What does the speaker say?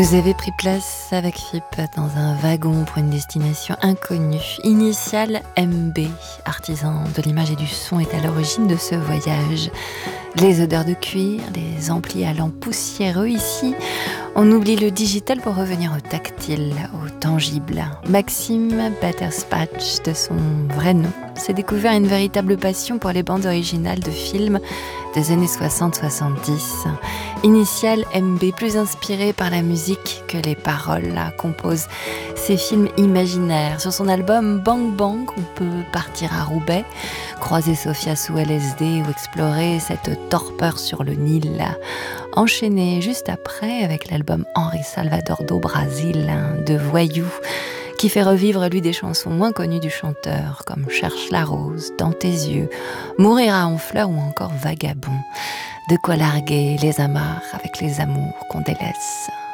Vous avez pris place avec Philippe dans un wagon pour une destination inconnue. Initial MB, artisan de l'image et du son, est à l'origine de ce voyage. Les odeurs de cuir, les amplis à lampe poussiéreux. Ici, on oublie le digital pour revenir au tactile, au tangible. Maxime Batterspatch, de son vrai nom, s'est découvert une véritable passion pour les bandes originales de films des années 60-70. Initial MB, plus inspiré par la musique que les paroles, compose ses films imaginaires. Sur son album Bang Bang, on peut partir à Roubaix, croiser Sofia sous LSD ou explorer cette torpeur sur le Nil. Enchaîné juste après avec l'album Henri Salvador do Brasil, de Voyou, qui fait revivre lui des chansons moins connues du chanteur, comme Cherche la rose, Dans tes yeux, Mourira en fleurs ou encore Vagabond. De quoi larguer les amarres avec les amours qu'on délaisse.